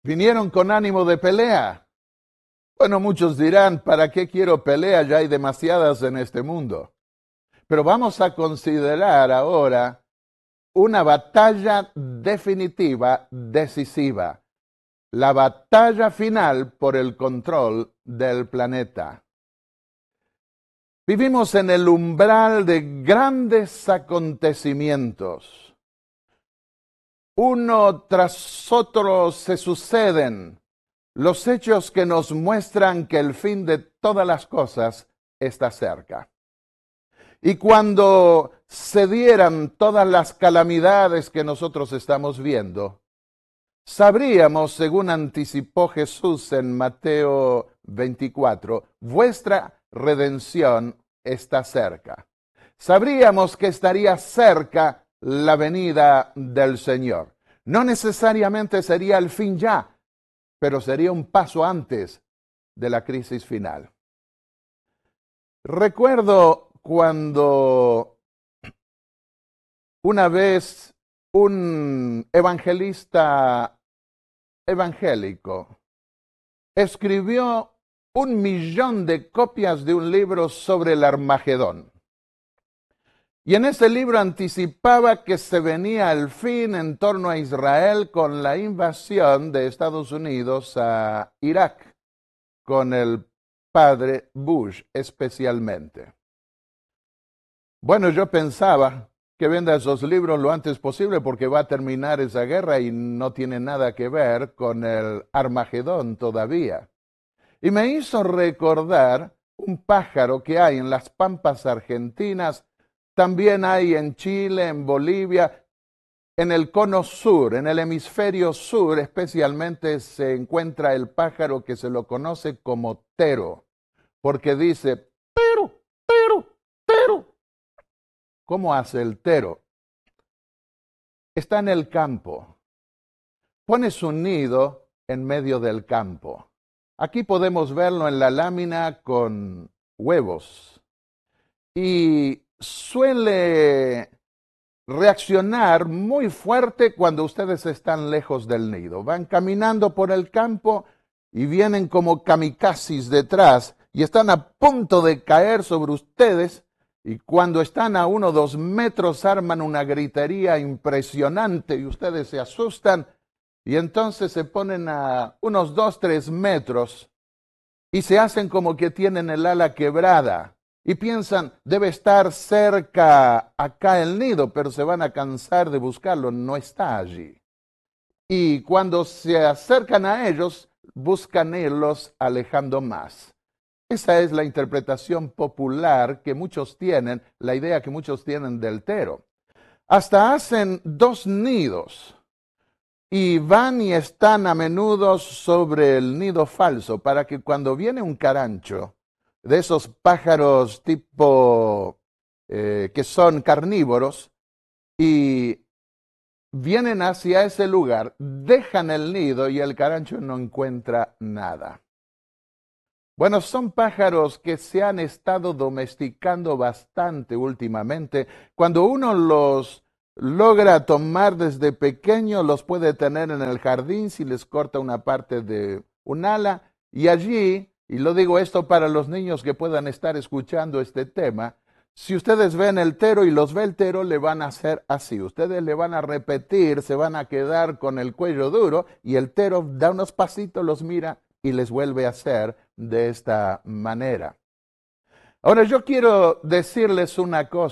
¿Vinieron con ánimo de pelea? Bueno, muchos dirán, ¿para qué quiero pelea? Ya hay demasiadas en este mundo. Pero vamos a considerar ahora una batalla definitiva, decisiva. La batalla final por el control del planeta. Vivimos en el umbral de grandes acontecimientos. Uno tras otro se suceden los hechos que nos muestran que el fin de todas las cosas está cerca. Y cuando se dieran todas las calamidades que nosotros estamos viendo, sabríamos, según anticipó Jesús en Mateo 24, vuestra redención está cerca. Sabríamos que estaría cerca la venida del Señor. No necesariamente sería el fin ya, pero sería un paso antes de la crisis final. Recuerdo cuando una vez un evangelista evangélico escribió 1.000.000 de copias de un libro sobre el Armagedón. Y en ese libro anticipaba que se venía el fin en torno a Israel con la invasión de Estados Unidos a Irak, con el padre Bush especialmente. Bueno, yo pensaba que venda esos libros lo antes posible porque va a terminar esa guerra y no tiene nada que ver con el Armagedón todavía. Y me hizo recordar un pájaro que hay en las pampas argentinas, también hay en Chile, en Bolivia, en el cono sur, en el hemisferio sur especialmente se encuentra el pájaro que se lo conoce como tero, porque dice, tero, tero, tero. ¿Cómo hace el tero? Está en el campo, pone su nido en medio del campo. Aquí podemos verlo en la lámina con huevos y suele reaccionar muy fuerte cuando ustedes están lejos del nido. Van caminando por el campo y vienen como kamikazes detrás y están a punto de caer sobre ustedes y cuando están a 1 o 2 metros arman una gritería impresionante y ustedes se asustan y entonces se ponen a unos 2 o 3 metros y se hacen como que tienen el ala quebrada. Y piensan, debe estar cerca acá el nido, pero se van a cansar de buscarlo, no está allí. Y cuando se acercan a ellos, buscan irlos alejando más. Esa es la interpretación popular que muchos tienen, la idea que muchos tienen del tero. Hasta hacen 2 nidos y van y están a menudo sobre el nido falso para que cuando viene un carancho, de esos pájaros tipo que son carnívoros y vienen hacia ese lugar, dejan el nido y el carancho no encuentra nada. Bueno, son pájaros que se han estado domesticando bastante últimamente. Cuando uno los logra tomar desde pequeño, los puede tener en el jardín si les corta una parte de un ala y allí, y lo digo esto para los niños que puedan estar escuchando este tema, si ustedes ven el tero y los ve el tero, le van a hacer así. Ustedes le van a repetir, se van a quedar con el cuello duro y el tero da unos pasitos, los mira y les vuelve a hacer de esta manera. Ahora yo quiero decirles una cosa.